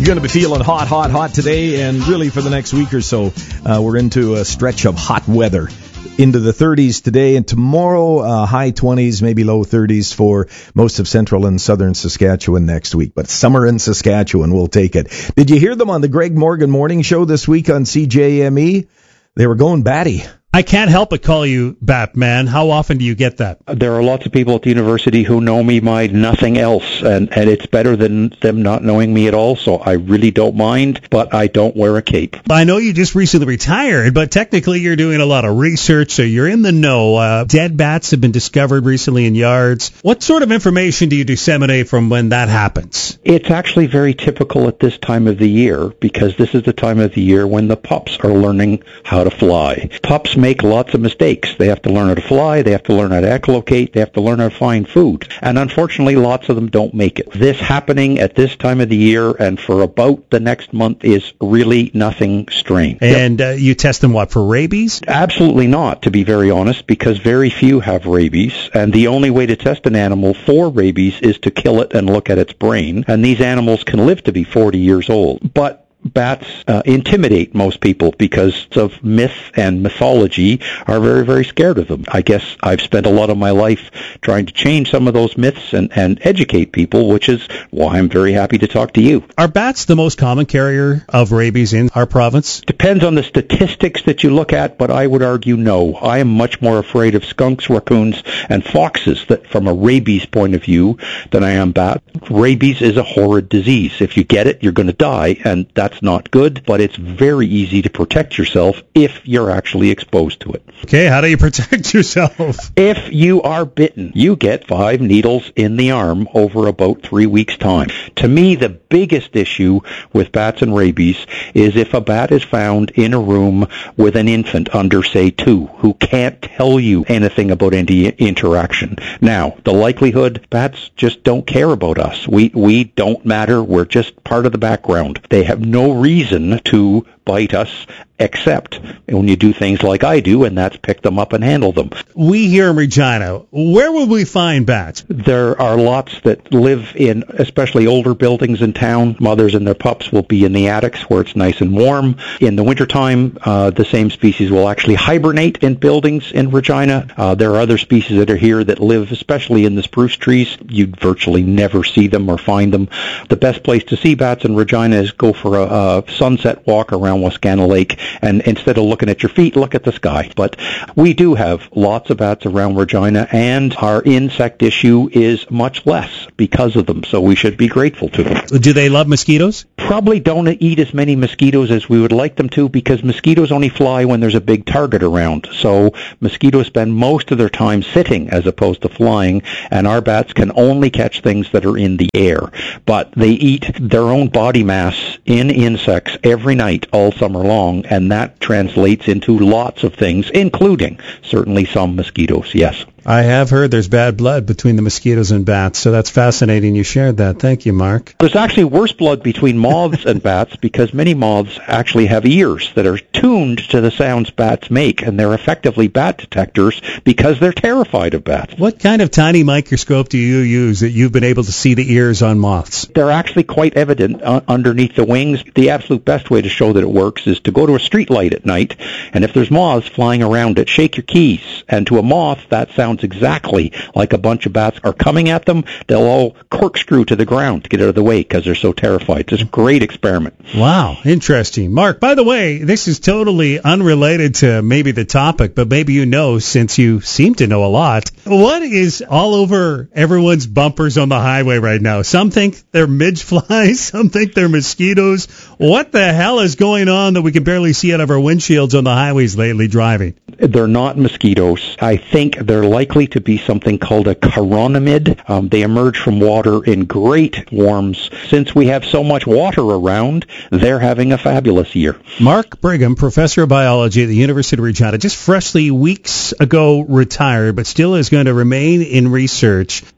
going to be feeling hot today, and really for the next week or so. We're into a stretch of hot weather. Into the 30s today, and tomorrow high 20s, maybe low 30s for most of central and southern Saskatchewan next week. But summer in Saskatchewan, we'll take it. Did you hear them on the Greg Morgan Morning Show this week on CJME? They were going batty. I can't help but call you Batman. How often do you get that? There are lots of people at the university who know me by nothing else, and it's better than them not knowing me at all, so I really don't mind, but I don't wear a cape. I know you just recently retired, but technically you're doing a lot of research, so you're in the know. Dead bats have been discovered recently in yards. What sort of information do you disseminate from when that happens? It's actually very typical at this time of the year, because this is the time of the year when the pups are learning how to fly. Pups make lots of mistakes. They have to learn how to fly, they have to learn how to echolocate, they have to learn how to find food. And unfortunately, lots of them don't make it. This happening at this time of the year and for about the next month is really nothing strange. And you test them, what, for rabies? Absolutely not, to be very honest, because very few have rabies. And the only way to test an animal for rabies is to kill it and look at its brain. And these animals can live to be 40 years old. But bats intimidate most people because of myth and mythology are very, very scared of them. I guess I've spent a lot of my life trying to change some of those myths and educate people, which is why I'm very happy to talk to you. Are bats the most common carrier of rabies in our province? Depends on the statistics that you look at, but I would argue no. I am much more afraid of skunks, raccoons, and foxes from a rabies point of view than I am bat. Rabies is a horrid disease. If you get it, you're going to die, and that's not good, but it's very easy to protect yourself if you're actually exposed to it. Okay, how do you protect yourself? If you are bitten, you get 5 needles in the arm over about 3 weeks' time. To me, the biggest issue with bats and rabies is if a bat is found in a room with an infant under, say, 2, who can't tell you anything about any interaction. Now, the likelihood, bats just don't care about us. We don't matter. We're just part of the background. They have no reason to bite us except when you do things like I do, and that's pick them up and handle them. We here in Regina, where will we find bats? There are lots that live in especially older buildings in town. Mothers and their pups will be in the attics where it's nice and warm. In the wintertime, the same species will actually hibernate in buildings in Regina. There are other species that are here that live especially in the spruce trees. You'd virtually never see them or find them. The best place to see bats in Regina is go for a sunset walk around Wascana Lake, and instead of looking at your feet, look at the sky. But we do have lots of bats around Regina, and our insect issue is much less because of them, so we should be grateful to them. Do they love mosquitoes? Probably don't eat as many mosquitoes as we would like them to, because mosquitoes only fly when there's a big target around. So mosquitoes spend most of their time sitting as opposed to flying, and our bats can only catch things that are in the air. But they eat their own body mass in insects every night all summer long, and that translates into lots of things, including certainly some mosquitoes, yes. I have heard there's bad blood between the mosquitoes and bats, so that's fascinating you shared that. Thank you, Mark. There's actually worse blood between moths and bats, because many moths actually have ears that are tuned to the sounds bats make, and they're effectively bat detectors because they're terrified of bats. What kind of tiny microscope do you use that you've been able to see the ears on moths? They're actually quite evident underneath the wings. The absolute best way to show that it works is to go to a street light at night, and if there's moths flying around it, shake your keys, and to a moth that sounds exactly like a bunch of bats are coming at them. They'll all corkscrew to the ground to get out of the way because they're so terrified. It's a great experiment. Wow, interesting. Mark, by the way, this is totally unrelated to maybe the topic, but maybe you know, since you seem to know a lot. What is all over everyone's bumpers on the highway right now? Some think they're midge flies, some think they're mosquitoes. What the hell is going on that we can barely see out of our windshields on the highways lately driving? They're not mosquitoes. I think they're likely to be something called a chironomid. They emerge from water in great warms. Since we have so much water around, they're having a fabulous year. Mark Brigham, professor of biology at the University of Regina, just freshly weeks ago retired, but still is going to remain in research.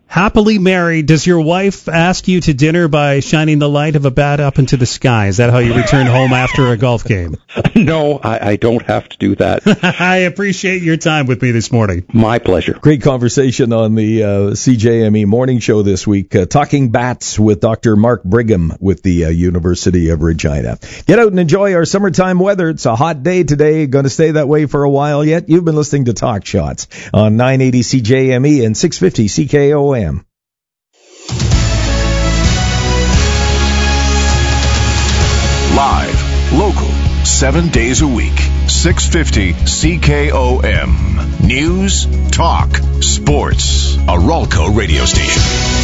happily married. Does your wife ask you to dinner by shining the light of a bat up into the sky? Is that how you return home after a golf game? No, I don't have to do that. I appreciate your time with me this morning. My pleasure. Great conversation on the CJME morning show this week. Talking Bats with Dr. Mark Brigham with the University of Regina. Get out and enjoy our summertime weather. It's a hot day today. Going to stay that way for a while yet. You've been listening to Talk Shots on 980 CJME and 650 CKOM. Live, local, 7 days a week, 650 CKOM. News, talk, sports. A Ralco radio station.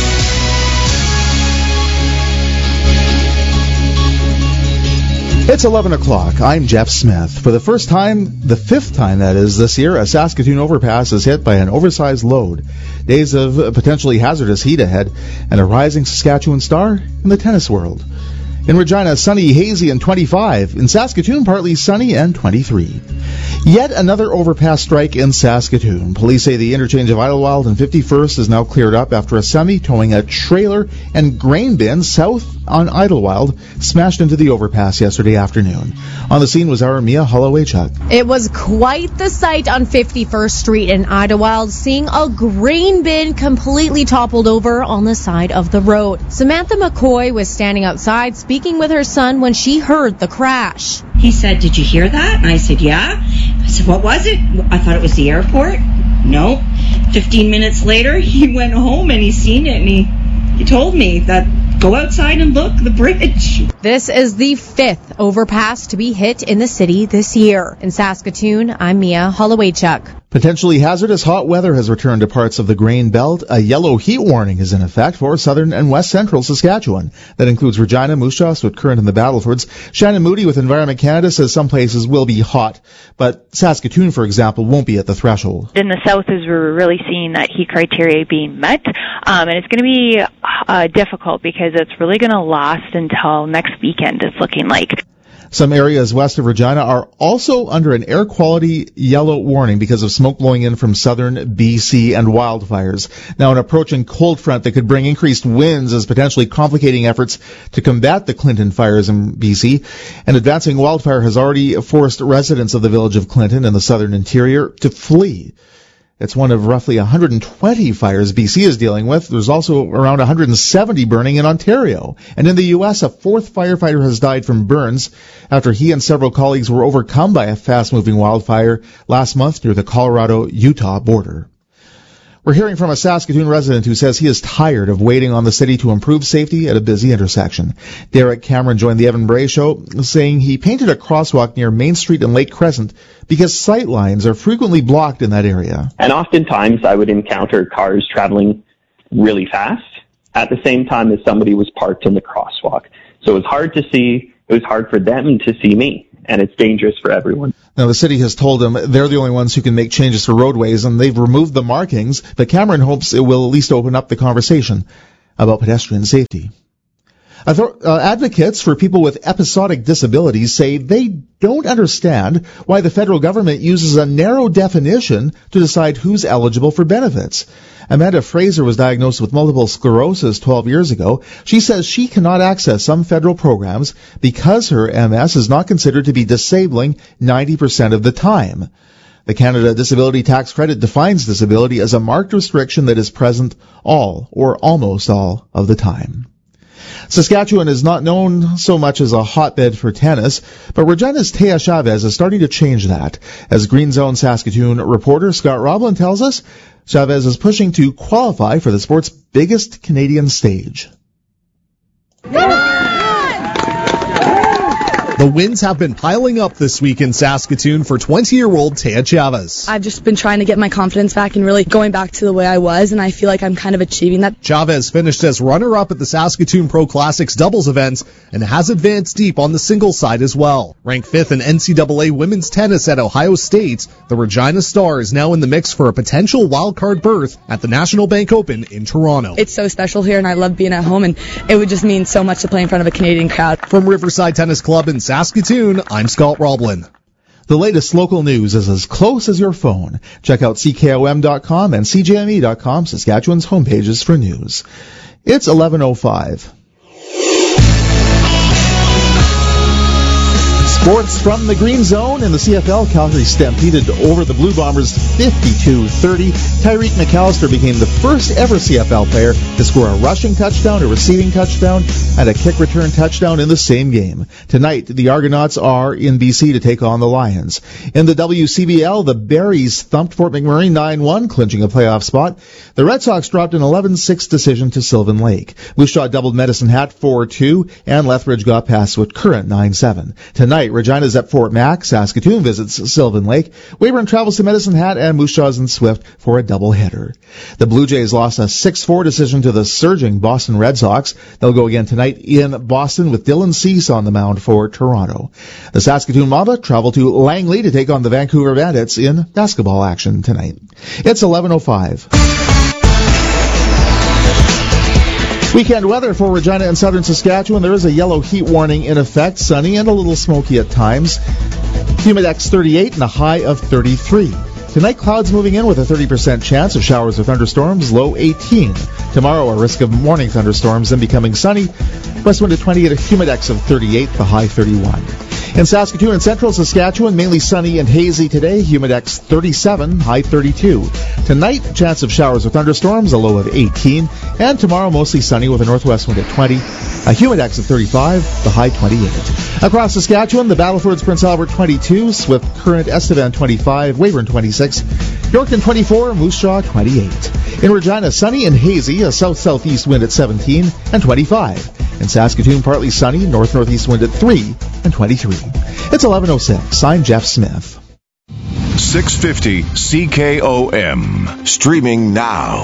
It's 11 o'clock. I'm Jeff Smith. For the first time, the fifth time that is this year, a Saskatoon overpass is hit by an oversized load. Days of potentially hazardous heat ahead, and a rising Saskatchewan star in the tennis world. In Regina, sunny, hazy, and 25. In Saskatoon, partly sunny and 23. Yet another overpass strike in Saskatoon. Police say the interchange of Idlewild and 51st is now cleared up after a semi towing a trailer and grain bin south on Idlewild smashed into the overpass yesterday afternoon. On the scene was our Mia Holloway-Chuck. It was quite the sight on 51st Street in Idlewild, seeing a grain bin completely toppled over on the side of the road. Samantha McCoy was standing outside speaking with her son when she heard the crash. He said, "Did you hear that?" And I said, "Yeah." I said, "What was it?" I thought it was the airport. No. 15 minutes later, he went home and he seen it, and he told me that, "Go outside and look, the bridge." This is the fifth overpass to be hit in the city this year. In Saskatoon, I'm Mia Holloway-Chuck. Potentially hazardous hot weather has returned to parts of the Grain Belt. A yellow heat warning is in effect for southern and west central Saskatchewan. That includes Regina, Moose Jaw, Swift Current, and the Battlefords. Shannon Moody with Environment Canada says some places will be hot, but Saskatoon, for example, won't be at the threshold. In the south, is we're really seeing that heat criteria being met, and it's going to be difficult because it's really going to last until next weekend, it's looking like. Some areas west of Regina are also under an air quality yellow warning because of smoke blowing in from southern BC and wildfires. Now, an approaching cold front that could bring increased winds is potentially complicating efforts to combat the Clinton fires in BC. An advancing wildfire has already forced residents of the village of Clinton in the southern interior to flee. It's one of roughly 120 fires BC is dealing with. There's also around 170 burning in Ontario. And in the U.S., a fourth firefighter has died from burns after he and several colleagues were overcome by a fast-moving wildfire last month near the Colorado-Utah border. We're hearing from a Saskatoon resident who says he is tired of waiting on the city to improve safety at a busy intersection. Derek Cameron joined the Evan Bray Show, saying he painted a crosswalk near Main Street and Lake Crescent because sight lines are frequently blocked in that area. And oftentimes I would encounter cars traveling really fast at the same time as somebody was parked in the crosswalk. So it was hard to see. It was hard for them to see me, and it's dangerous for everyone. Now, the city has told them they're the only ones who can make changes to roadways, and they've removed the markings, but Cameron hopes it will at least open up the conversation about pedestrian safety. Advocates for people with episodic disabilities say they don't understand why the federal government uses a narrow definition to decide who's eligible for benefits. Amanda Fraser was diagnosed with multiple sclerosis 12 years ago. She says she cannot access some federal programs because her MS is not considered to be disabling 90% of the time. The Canada Disability Tax Credit defines disability as a marked restriction that is present all or almost all of the time. Saskatchewan is not known so much as a hotbed for tennis, but Regina's Taya Chavez is starting to change that. As Green Zone Saskatoon reporter Scott Roblin tells us, Chavez is pushing to qualify for the sport's biggest Canadian stage. The wins have been piling up this week in Saskatoon for 20-year-old Taya Chavez. I've just been trying to get my confidence back and really going back to the way I was, and I feel like I'm kind of achieving that. Chavez finished as runner-up at the Saskatoon Pro Classics doubles event and has advanced deep on the singles side as well. Ranked 5th in NCAA women's tennis at Ohio State, the Regina Star is now in the mix for a potential wildcard berth at the National Bank Open in Toronto. It's so special here, and I love being at home, and it would just mean so much to play in front of a Canadian crowd. From Riverside Tennis Club in Saskatoon, I'm Scott Roblin. The latest local news is as close as your phone. Check out CKOM.com and CJME.com, Saskatchewan's homepages for news. It's 11:05. Sports from the Green Zone in the CFL. Calgary stampeded over the Blue Bombers 52-30. Tyreek McAllister became the first ever CFL player to score a rushing touchdown, a receiving touchdown, and a kick return touchdown in the same game. Tonight, the Argonauts are in BC to take on the Lions. In the WCBL, the Berries thumped Fort McMurray 9-1, clinching a playoff spot. The Red Sox dropped an 11-6 decision to Sylvan Lake. Moose Jaw doubled Medicine Hat 4-2, and Lethbridge got past Swift Current 9-7. Tonight, Regina's at Fort Mac. Saskatoon visits Sylvan Lake. Weyburn travels to Medicine Hat, and Moose Jaw's in Swift for a doubleheader. The Blue Jays lost a 6-4 decision to the surging Boston Red Sox. They'll go again tonight in Boston with Dylan Cease on the mound for Toronto. The Saskatoon Mamba travel to Langley to take on the Vancouver Bandits in basketball action tonight. It's 11:05. Weekend weather for Regina and southern Saskatchewan. There is a yellow heat warning in effect. Sunny and a little smoky at times. Humidex 38 and a high of 33. Tonight, clouds moving in with a 30% chance of showers or thunderstorms, low 18. Tomorrow, a risk of morning thunderstorms, then becoming sunny. West wind at 20 at a humidex of 38, the high 31. In Saskatoon and central Saskatchewan, mainly sunny and hazy today, humidex 37, high 32. Tonight, chance of showers or thunderstorms, a low of 18. And tomorrow, mostly sunny with a northwest wind at 20, a humidex of 35, the high 28. Across Saskatchewan, the Battlefords Prince Albert 22, Swift Current Estevan 25, Weyburn 26, Yorkton 24, Moose Jaw 28. In Regina, sunny and hazy, a south-southeast wind at 17 and 25. In Saskatoon, partly sunny, north-northeast wind at 3 and 23. It's 11:06. I'm Jeff Smith. 650 CKOM. Streaming now.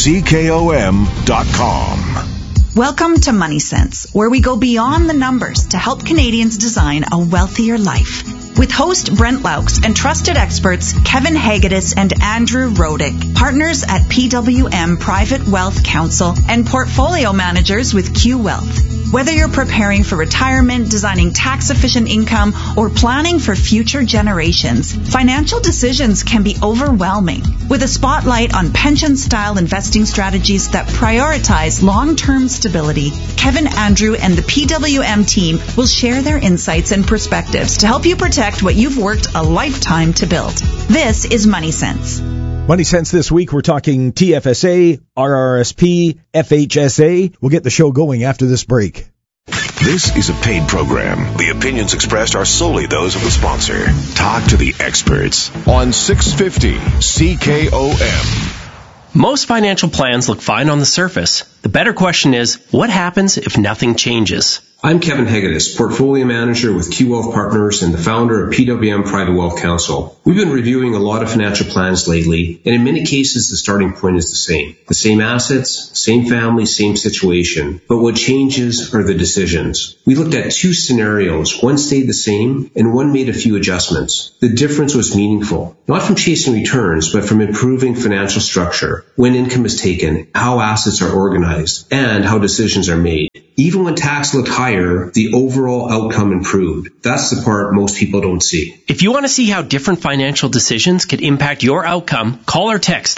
CKOM.com. Welcome to Money Sense, where we go beyond the numbers to help Canadians design a wealthier life. With host Brent Laux and trusted experts Kevin Hagedis and Andrew Rodick, partners at PWM Private Wealth Counsel and portfolio managers with Q Wealth. Whether you're preparing for retirement, designing tax-efficient income, or planning for future generations, financial decisions can be overwhelming. With a spotlight on pension-style investing strategies that prioritize long-term stability, Kevin, Andrew, and the PWM team will share their insights and perspectives to help you protect what you've worked a lifetime to build. This is Money Sense. Money Sense this week, we're talking TFSA, RRSP, FHSA. We'll get the show going after this break. This is a paid program. The opinions expressed are solely those of the sponsor. Talk to the experts on 650 CKOM. Most financial plans look fine on the surface. The better question is, what happens if nothing changes? I'm Kevin Hagedis, Portfolio Manager with Q Wealth Partners and the founder of PWM Private Wealth Counsel. We've been reviewing a lot of financial plans lately, and in many cases the starting point is the same. The same assets, same family, same situation. But what changes are the decisions. We looked at two scenarios. One stayed the same, and one made a few adjustments. The difference was meaningful, not from chasing returns, but from improving financial structure, when income is taken, how assets are organized, and how decisions are made. Even when tax looked higher, the overall outcome improved. That's the part most people don't see. If you want to see how different financial decisions could impact your outcome, call or text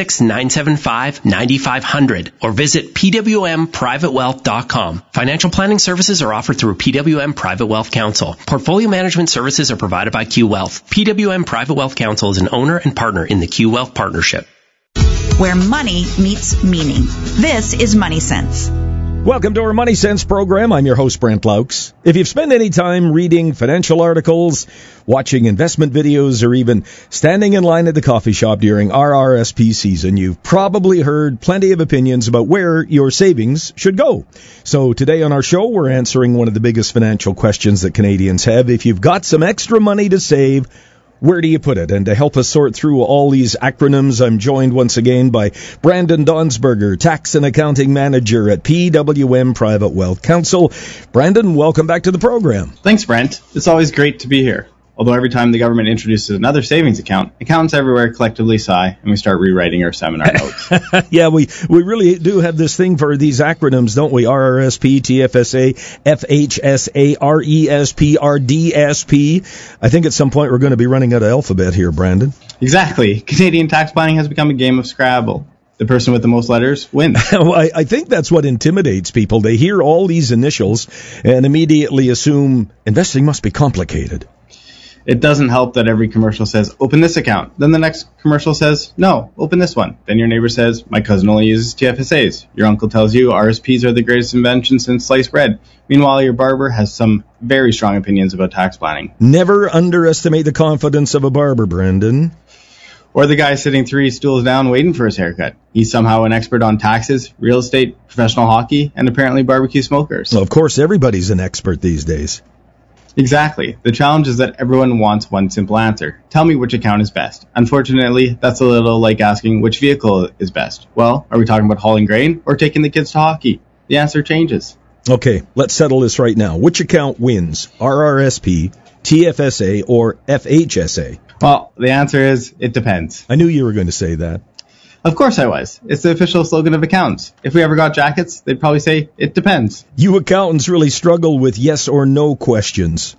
306-975-9500 or visit pwmprivatewealth.com. Financial planning services are offered through PWM Private Wealth Counsel. Portfolio management services are provided by Q Wealth. PWM Private Wealth Counsel is an owner and partner in the Q Wealth Partnership. Where money meets meaning. This is Money Sense. Welcome to our Money Sense program. I'm your host, Brent Laux. If you've spent any time reading financial articles, watching investment videos, or even standing in line at the coffee shop during RRSP season, you've probably heard plenty of opinions about where your savings should go. So today on our show, we're answering one of the biggest financial questions that Canadians have. If you've got some extra money to save, where do you put it? And to help us sort through all these acronyms, I'm joined once again by Brandon Donsberger, Tax and Accounting Manager at PWM Private Wealth Counsel. Brandon, welcome back to the program. Thanks, Brent. It's always great to be here. Although every time the government introduces another savings account, accountants everywhere collectively sigh and we start rewriting our seminar notes. Yeah, we really do have this thing for these acronyms, don't we? RRSP, TFSA, FHSA, RESP, RDSP. I think at some point we're going to be running out of alphabet here, Brandon. Exactly. Canadian tax planning has become a game of Scrabble. The person with the most letters wins. Well, I think that's what intimidates people. They hear all these initials and immediately assume investing must be complicated. It doesn't help that every commercial says, open this account. Then the next commercial says, no, open this one. Then your neighbor says, my cousin only uses TFSAs. Your uncle tells you RSPs are the greatest invention since sliced bread. Meanwhile, your barber has some very strong opinions about tax planning. Never underestimate the confidence of a barber, Brandon. Or the guy sitting 3 stools down waiting for his haircut. He's somehow an expert on taxes, real estate, professional hockey, and apparently barbecue smokers. Well, of course, everybody's an expert these days. Exactly. The challenge is that everyone wants one simple answer. Tell me which account is best. Unfortunately, that's a little like asking which vehicle is best. Well, are we talking about hauling grain or taking the kids to hockey? The answer changes. Okay, let's settle this right now. Which account wins? RRSP, TFSA, or FHSA? Well, the answer is, it depends. I knew you were going to say that. Of course I was. It's the official slogan of accountants. If we ever got jackets, they'd probably say, it depends. You accountants really struggle with yes or no questions.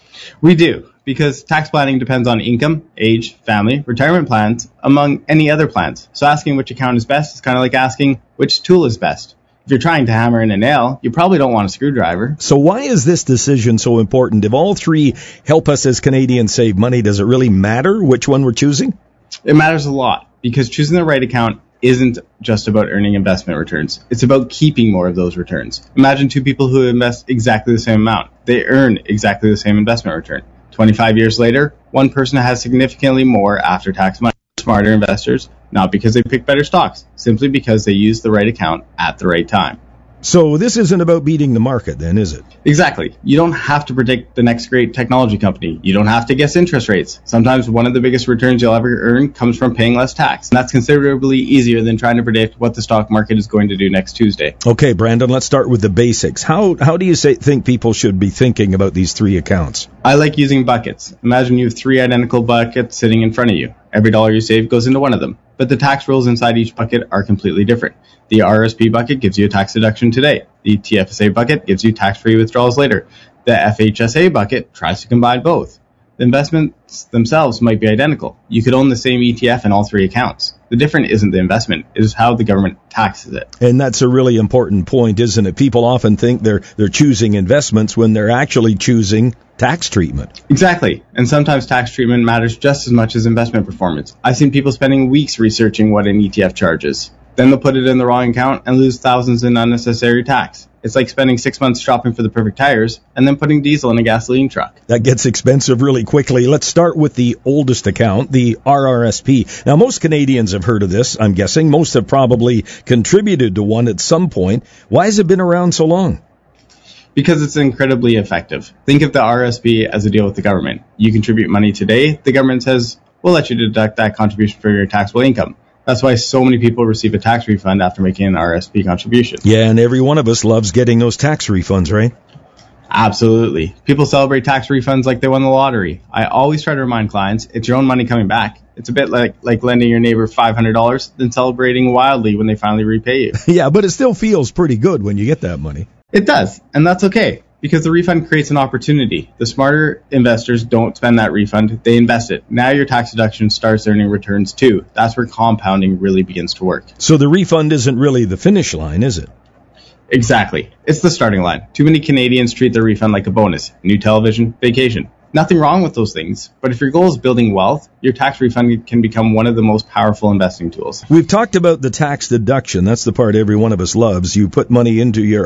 We do, because tax planning depends on income, age, family, retirement plans, among any other plans. So asking which account is best is kind of like asking which tool is best. If you're trying to hammer in a nail, you probably don't want a screwdriver. So why is this decision so important? If all three help us as Canadians save money, does it really matter which one we're choosing? It matters a lot, because choosing the right account isn't just about earning investment returns. It's about keeping more of those returns. Imagine 2 people who invest exactly the same amount. They earn exactly the same investment return. 25 years later, one person has significantly more after-tax money. Smarter investors, not because they pick better stocks, simply because they use the right account at the right time. So this isn't about beating the market then, is it? Exactly. You don't have to predict the next great technology company. You don't have to guess interest rates. Sometimes one of the biggest returns you'll ever earn comes from paying less tax. And that's considerably easier than trying to predict what the stock market is going to do next Tuesday. Okay, Brandon, let's start with the basics. How do you think people should be thinking about these 3 accounts? I like using buckets. Imagine you have 3 identical buckets sitting in front of you. Every dollar you save goes into one of them. But the tax rules inside each bucket are completely different. The RRSP bucket gives you a tax deduction today. The TFSA bucket gives you tax-free withdrawals later. The FHSA bucket tries to combine both. The investments themselves might be identical. You could own the same ETF in all 3 accounts. The difference isn't the investment, it is how the government taxes it. And that's a really important point, isn't it? People often think they're choosing investments when they're actually choosing tax treatment. Exactly. And sometimes tax treatment matters just as much as investment performance. I've seen people spending weeks researching what an ETF charges. Then they'll put it in the wrong account and lose thousands in unnecessary tax. It's like spending 6 months shopping for the perfect tires and then putting diesel in a gasoline truck. That gets expensive really quickly. Let's start with the oldest account, the RRSP. Now, most Canadians have heard of this, I'm guessing. Most have probably contributed to one at some point. Why has it been around so long? Because it's incredibly effective. Think of the RRSP as a deal with the government. You contribute money today, the government says, we'll let you deduct that contribution from your taxable income. That's why so many people receive a tax refund after making an RRSP contribution. Yeah, and every one of us loves getting those tax refunds, right? Absolutely. People celebrate tax refunds like they won the lottery. I always try to remind clients, it's your own money coming back. It's a bit like lending your neighbor $500, then celebrating wildly when they finally repay you. Yeah, but it still feels pretty good when you get that money. It does, and that's okay, because the refund creates an opportunity. The smarter investors don't spend that refund, they invest it. Now your tax deduction starts earning returns too. That's where compounding really begins to work. So the refund isn't really the finish line, is it? Exactly. It's the starting line. Too many Canadians treat their refund like a bonus. New television, vacation. Nothing wrong with those things, but if your goal is building wealth, your tax refund can become one of the most powerful investing tools. We've talked about the tax deduction. That's the part every one of us loves. You put money into your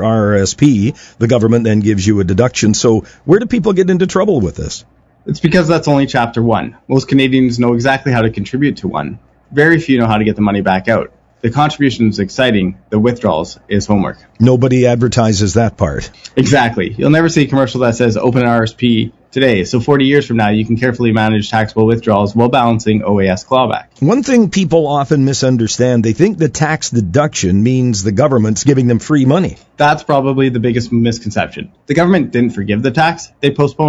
RRSP, the government then gives you a deduction. So where do people get into trouble with this? It's because that's only chapter 1. Most Canadians know exactly how to contribute to one. Very few know how to get the money back out. The contribution is exciting. The withdrawals is homework. Nobody advertises that part. Exactly. You'll never see a commercial that says open an RRSP today. So 40 years from now, you can carefully manage taxable withdrawals while balancing OAS clawback. One thing people often misunderstand, they think the tax deduction means the government's giving them free money. That's probably the biggest misconception. The government didn't forgive the tax. They postponed it.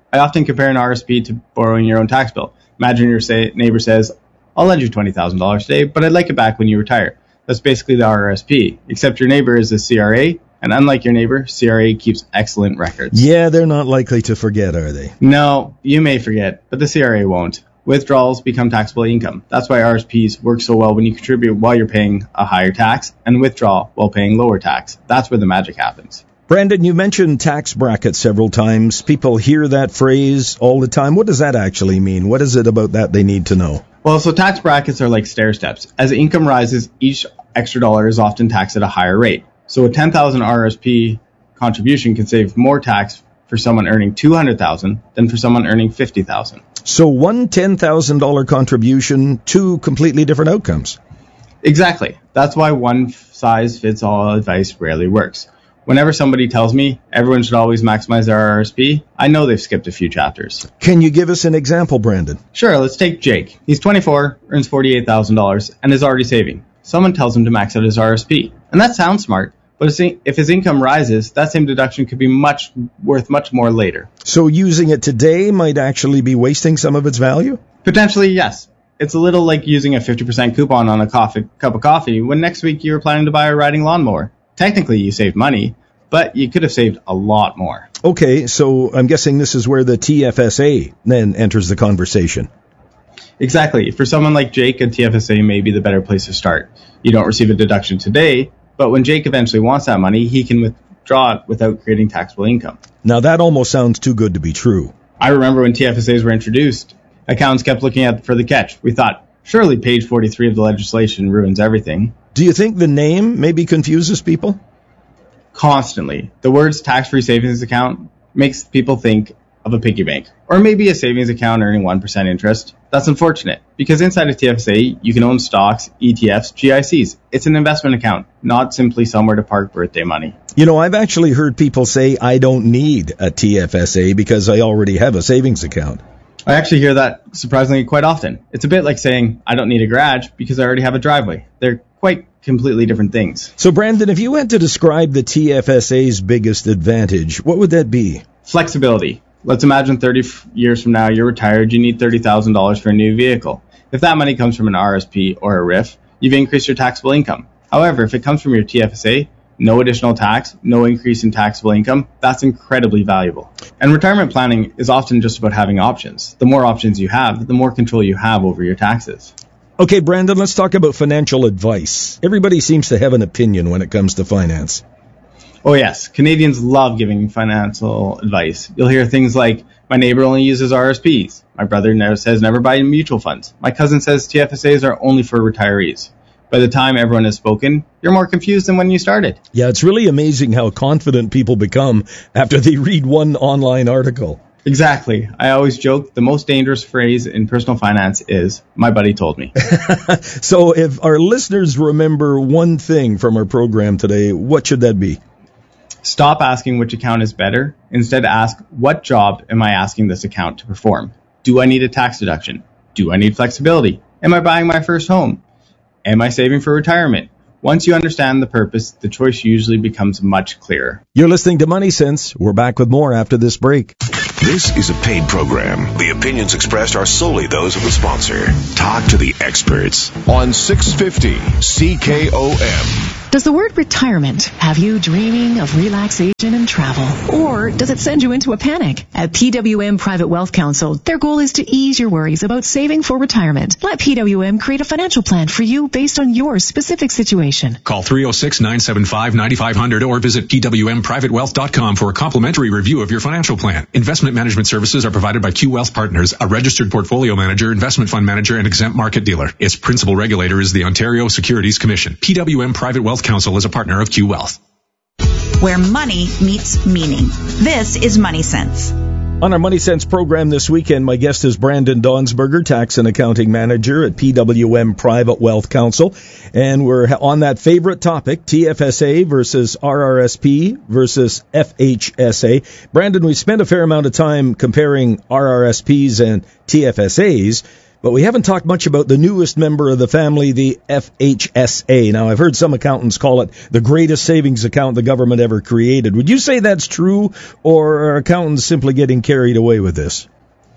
I often compare an RSP to borrowing your own tax bill. Imagine your neighbor says, I'll lend you $20,000 today, but I'd like it back when you retire. That's basically the RRSP, except your neighbor is a CRA, and unlike your neighbor, CRA keeps excellent records. Yeah, they're not likely to forget, are they? No, you may forget, but the CRA won't. Withdrawals become taxable income. That's why RSPs work so well when you contribute while you're paying a higher tax and withdraw while paying lower tax. That's where the magic happens. Brandon, you mentioned tax brackets several times. People hear that phrase all the time. What does that actually mean? What is it about that they need to know? Well, so tax brackets are like stair steps. As income rises, each extra dollar is often taxed at a higher rate. So a $10,000 RSP contribution can save more tax for someone earning $200,000 than for someone earning $50,000. So one $10,000 contribution, two completely different outcomes. Exactly. That's why one size fits all advice rarely works. Whenever somebody tells me everyone should always maximize their RRSP, I know they've skipped a few chapters. Can you give us an example, Brandon? Sure, let's take Jake. He's 24, earns $48,000, and is already saving. Someone tells him to max out his RRSP. And that sounds smart, but if his income rises, that same deduction could be worth much more later. So using it today might actually be wasting some of its value? Potentially, yes. It's a little like using a 50% coupon on a cup of coffee when next week you were planning to buy a riding lawnmower. Technically, you saved money, but you could have saved a lot more. Okay, so I'm guessing this is where the TFSA then enters the conversation. Exactly. For someone like Jake, a TFSA may be the better place to start. You don't receive a deduction today, but when Jake eventually wants that money, he can withdraw it without creating taxable income. Now, that almost sounds too good to be true. I remember when TFSAs were introduced, accountants kept looking for the catch. We thought, surely page 43 of the legislation ruins everything. Do you think the name maybe confuses people? Constantly. The words tax-free savings account makes people think of a piggy bank, or maybe a savings account earning 1% interest. That's unfortunate, because inside a TFSA, you can own stocks, ETFs, GICs. It's an investment account, not simply somewhere to park birthday money. You know, I've actually heard people say, I don't need a TFSA because I already have a savings account. I actually hear that surprisingly quite often. It's a bit like saying, I don't need a garage because I already have a driveway. They're quite completely different things. So, Brandon, if you had to describe the TFSA's biggest advantage, what would that be? Flexibility. Let's imagine 30 years from now, you're retired, you need $30,000 for a new vehicle. If that money comes from an RSP or a RIF, you've increased your taxable income. However, if it comes from your TFSA, no additional tax, no increase in taxable income, that's incredibly valuable. And retirement planning is often just about having options. The more options you have, the more control you have over your taxes. Okay, Brandon, let's talk about financial advice. Everybody seems to have an opinion when it comes to finance. Oh yes, Canadians love giving financial advice. You'll hear things like, my neighbor only uses RSPs. My brother says never buy mutual funds. My cousin says TFSAs are only for retirees. By the time everyone has spoken, you're more confused than when you started. Yeah, it's really amazing how confident people become after they read one online article. Exactly. I always joke the most dangerous phrase in personal finance is, my buddy told me. So if our listeners remember one thing from our program today, what should that be? Stop asking which account is better. Instead, ask, what job am I asking this account to perform? Do I need a tax deduction? Do I need flexibility? Am I buying my first home? Am I saving for retirement? Once you understand the purpose, the choice usually becomes much clearer. You're listening to Money Sense. We're back with more after this break. This is a paid program. The opinions expressed are solely those of the sponsor. Talk to the experts on 650 CKOM. Does the word retirement have you dreaming of relaxation and travel? Or does it send you into a panic? At PWM Private Wealth Counsel, their goal is to ease your worries about saving for retirement. Let PWM create a financial plan for you based on your specific situation. Call 306-975-9500 or visit pwmprivatewealth.com for a complimentary review of your financial plan. Investment management services are provided by Q Wealth Partners, a registered portfolio manager, investment fund manager, and exempt market dealer. Its principal regulator is the Ontario Securities Commission. PWM Private Wealth Counsel is a partner of Q Wealth. Where money meets meaning. This is Money Sense. On our Money Sense program this weekend, my guest is Brandon Donsberger, Tax and Accounting Manager at PWM Private Wealth Counsel. And we're on that favorite topic, TFSA versus RRSP versus FHSA. Brandon, we spent a fair amount of time comparing RRSPs and TFSAs. But we haven't talked much about the newest member of the family, the FHSA. Now, I've heard some accountants call it the greatest savings account the government ever created. Would you say that's true, or are accountants simply getting carried away with this?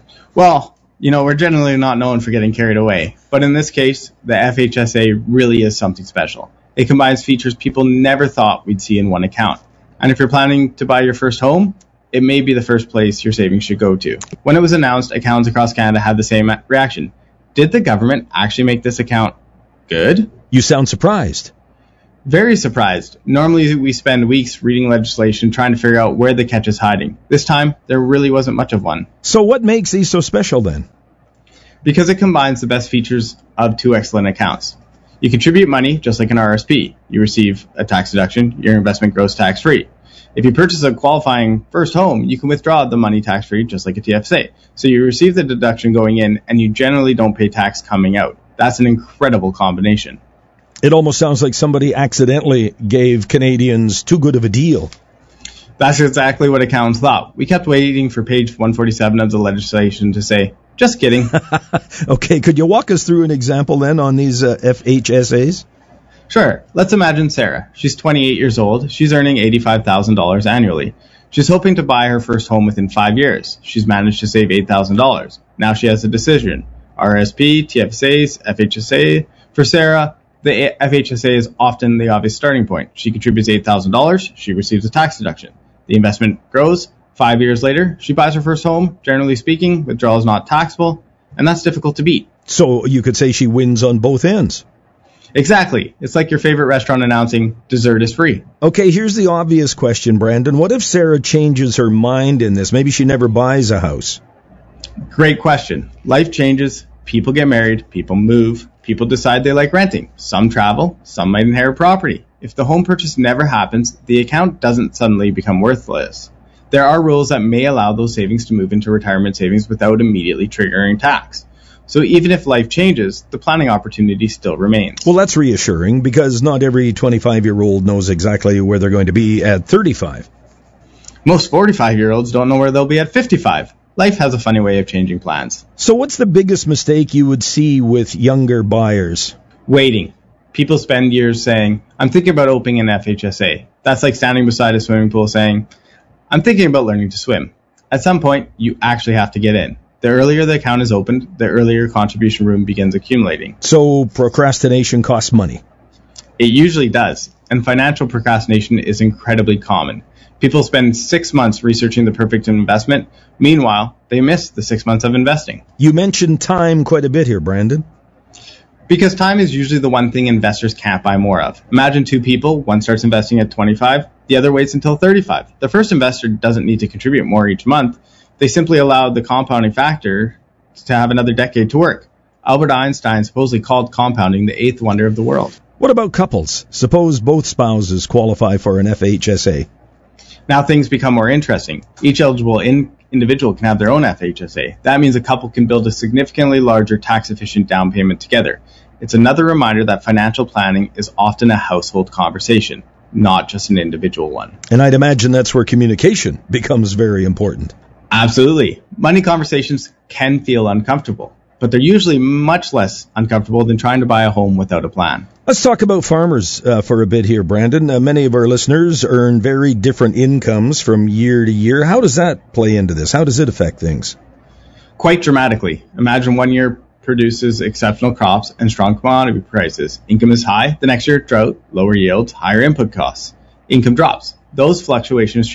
Well, we're generally not known for getting carried away. But in this case, the FHSA really is something special. It combines features people never thought we'd see in one account. And if you're planning to buy your first home, it may be the first place your savings should go to. When it was announced, accountants across Canada had the same reaction. Did the government actually make this account good? You sound surprised. Very surprised. Normally we spend weeks reading legislation trying to figure out where the catch is hiding. This time, there really wasn't much of one. So what makes these so special then? Because it combines the best features of two excellent accounts. You contribute money just like an RSP. You receive a tax deduction. Your investment grows tax-free. If you purchase a qualifying first home, you can withdraw the money tax-free just like a TFSA. So you receive the deduction going in, and you generally don't pay tax coming out. That's an incredible combination. It almost sounds like somebody accidentally gave Canadians too good of a deal. That's exactly what accountants thought. We kept waiting for page 147 of the legislation to say, just kidding. Okay, could you walk us through an example then on these FHSAs? Sure. Let's imagine Sarah. She's 28 years old. She's earning $85,000 annually. She's hoping to buy her first home within 5 years. She's managed to save $8,000. Now she has a decision. RSP, TFSAs, FHSA. For Sarah, the FHSA is often the obvious starting point. She contributes $8,000. She receives a tax deduction. The investment grows. 5 years later, she buys her first home. Generally speaking, withdrawal is not taxable, and that's difficult to beat. So you could say she wins on both ends. Exactly. It's like your favorite restaurant announcing dessert is free. Okay, here's the obvious question, Brandon. What if Sarah changes her mind in this? Maybe she never buys a house. Great question. Life changes. People get married. People move. People decide they like renting. Some travel. Some might inherit property. If the home purchase never happens, the account doesn't suddenly become worthless. There are rules that may allow those savings to move into retirement savings without immediately triggering tax. So even if life changes, the planning opportunity still remains. Well, that's reassuring because not every 25-year-old knows exactly where they're going to be at 35. Most 45-year-olds don't know where they'll be at 55. Life has a funny way of changing plans. So what's the biggest mistake you would see with younger buyers? Waiting. People spend years saying, I'm thinking about opening an FHSA. That's like standing beside a swimming pool saying, I'm thinking about learning to swim. At some point, you actually have to get in. The earlier the account is opened, the earlier contribution room begins accumulating. So procrastination costs money? It usually does, and financial procrastination is incredibly common. People spend 6 months researching the perfect investment. Meanwhile, they miss the 6 months of investing. You mentioned time quite a bit here, Brandon. Because time is usually the one thing investors can't buy more of. Imagine two people, one starts investing at 25, the other waits until 35. The first investor doesn't need to contribute more each month. They simply allowed the compounding factor to have another decade to work. Albert Einstein supposedly called compounding the eighth wonder of the world. What about couples? Suppose both spouses qualify for an FHSA. Now things become more interesting. Each eligible individual can have their own FHSA. That means a couple can build a significantly larger tax-efficient down payment together. It's another reminder that financial planning is often a household conversation, not just an individual one. And I'd imagine that's where communication becomes very important. Absolutely. Money conversations can feel uncomfortable, but they're usually much less uncomfortable than trying to buy a home without a plan. Let's talk about farmers for a bit here, Brandon. Many of our listeners earn very different incomes from year to year. How does that play into this? How does it affect things? Quite dramatically. Imagine 1 year produces exceptional crops and strong commodity prices. Income is high. The next year, drought, lower yields, higher input costs. Income drops. Those fluctuations